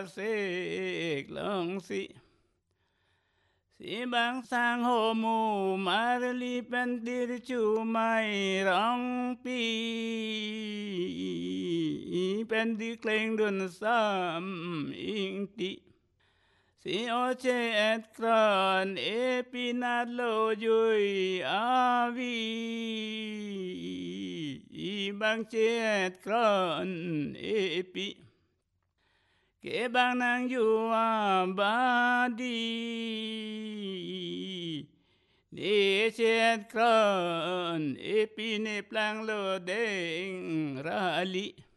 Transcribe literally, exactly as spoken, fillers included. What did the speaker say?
เสกลงสิสีบางสางโฮมูมารลีเป็นดิรจูไม่ร้องปีเป็นดิเคลงดุนสามอิงติสีโอเชเอ็ดครอนเอปินาโลยุยอาวีบางเชเอ็ดครอนเอปิเก็บบางนางอยู่อาบาดีเนเชตครอนเอปีเนปลังโลเดงราลิ